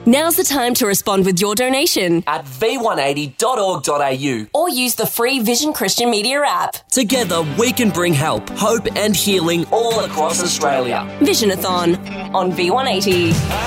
Now's the time to respond with your donation at v180.org.au or use the free Vision Christian Media app. Together, we can bring help, hope and healing all across Australia. Visionathon on V180.